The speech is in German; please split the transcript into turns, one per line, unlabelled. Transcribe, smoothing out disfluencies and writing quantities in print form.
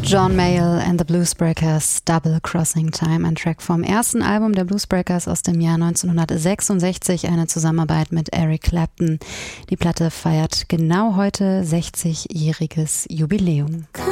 John Mayall and the Bluesbreakers, Double Crossing Time, ein Track vom ersten Album der Bluesbreakers aus dem Jahr 1966, eine Zusammenarbeit mit Eric Clapton. Die Platte feiert genau heute 60-jähriges Jubiläum.